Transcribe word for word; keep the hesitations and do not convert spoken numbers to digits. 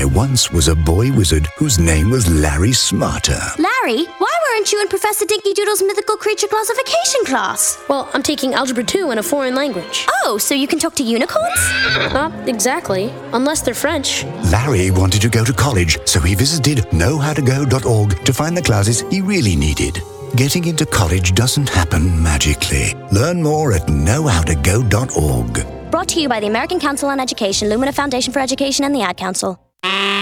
There once was a boy wizard whose name was Larry Smarter. Larry, why weren't you in Professor Dinky Doodle's mythical creature classification class? Well, I'm taking Algebra two in a foreign language. Oh, so you can talk to unicorns? Not exactly, unless they're French. Larry wanted to go to college, so he visited know how to go dot org to find the classes he really needed. Getting into college doesn't happen magically. Learn more at know how to go dot org. Brought to you by the American Council on Education, Lumina Foundation for Education, and the Ad Council.